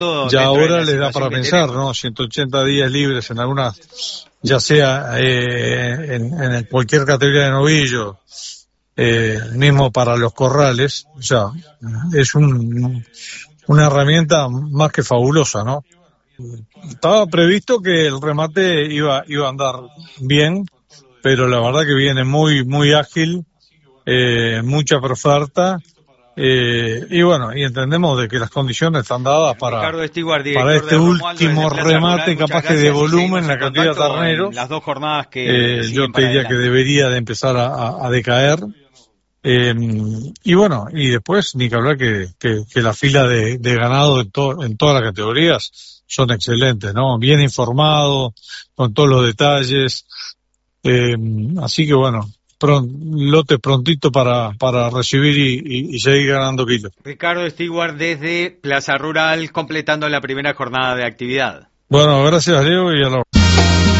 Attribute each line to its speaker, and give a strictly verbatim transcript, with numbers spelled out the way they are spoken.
Speaker 1: ya ahora les da para pensar, ¿no? ciento ochenta días libres en algunas, ya sea eh, en, en cualquier categoría de novillo, eh, mismo para los corrales, o sea, es un, una herramienta más que fabulosa, ¿no? Estaba previsto que el remate iba, iba a andar bien, pero la verdad que viene muy, muy ágil, eh, mucha oferta. Eh, y bueno, y entendemos de que las condiciones están dadas para,
Speaker 2: Stewart,
Speaker 1: para este último remate, capaz que de volumen, la cantidad de terneros.
Speaker 2: Las dos jornadas que
Speaker 1: eh, yo te diría que debería de empezar a, a, a decaer. Eh, y bueno, y después ni que hablar que, que, que la fila de, de ganado en, to, en todas las categorías son excelentes, ¿no? Bien informado, con todos los detalles. Eh, así que bueno, Pron, lote prontito para, para recibir y, y, y seguir ganando kilos.
Speaker 2: Ricardo Stewart desde Plaza Rural, completando la primera jornada de actividad.
Speaker 1: Bueno, gracias Leo y a la